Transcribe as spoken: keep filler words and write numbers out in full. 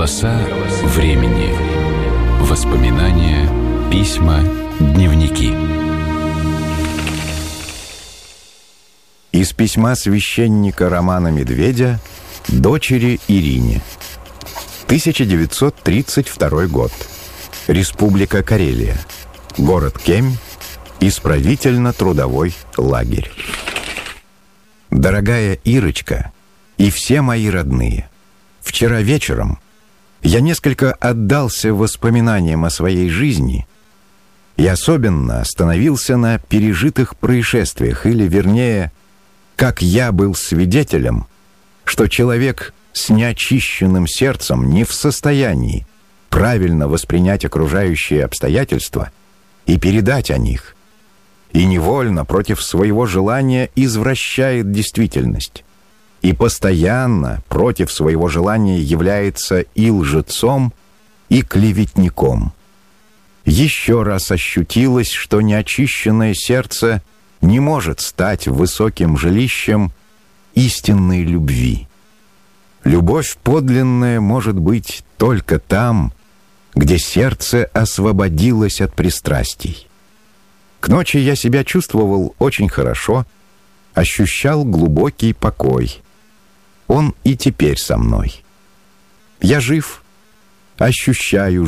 Голоса времени. Воспоминания, письма, дневники. Из письма священника Романа Медведя дочери Ирине. тысяча девятьсот тридцать второй год. Республика Карелия. Город Кемь. Исправительно-трудовой лагерь. Дорогая Ирочка и все мои родные, вчера вечером я несколько отдался воспоминаниям о своей жизни и особенно остановился на пережитых происшествиях, или, вернее, как я был свидетелем, что человек с неочищенным сердцем не в состоянии правильно воспринять окружающие обстоятельства и передать о них, и невольно против своего желания извращает действительность, и постоянно против своего желания является и лжецом, и клеветником. Еще раз ощутилось, что неочищенное сердце не может стать высоким жилищем истинной любви. Любовь подлинная может быть только там, где сердце освободилось от пристрастий. К ночи я себя чувствовал очень хорошо, ощущал глубокий покой. Он и теперь со мной. Я жив, ощущаю